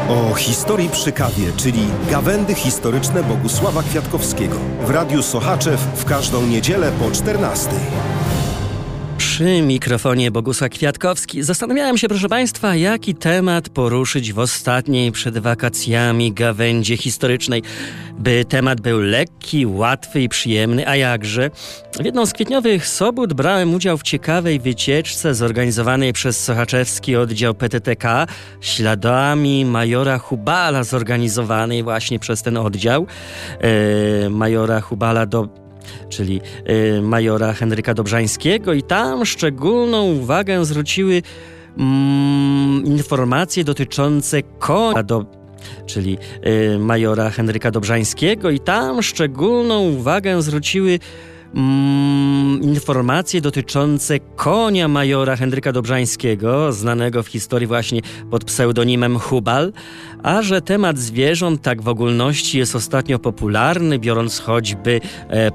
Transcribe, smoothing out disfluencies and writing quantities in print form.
O historii przy kawie, czyli gawędy historyczne Bogusława Kwiatkowskiego. W Radiu Sochaczew w każdą niedzielę po 14:00. Przy mikrofonie Bogusław Kwiatkowski. Zastanawiałem się, proszę Państwa, jaki temat poruszyć w ostatniej przed wakacjami gawędzie historycznej, by temat był lekki, łatwy i przyjemny, a jakże. W jedną z kwietniowych sobót brałem udział w ciekawej wycieczce zorganizowanej przez sochaczewski oddział PTTK śladami majora Hubala, zorganizowanej właśnie przez ten oddział. Majora Hubala czyli majora Henryka Dobrzańskiego, i tam szczególną uwagę zwróciły informacje dotyczące konia, czyli majora Henryka Dobrzańskiego, i tam szczególną uwagę zwróciły informacje dotyczące konia majora Henryka Dobrzańskiego, znanego w historii właśnie pod pseudonimem Hubal, a że temat zwierząt tak w ogólności jest ostatnio popularny, biorąc choćby